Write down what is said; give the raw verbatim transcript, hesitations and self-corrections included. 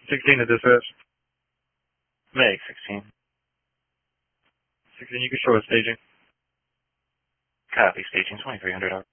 sixteen to dispatch. Meg sixteen. sixteen, you can show us staging. Copy, staging twenty-three hundred.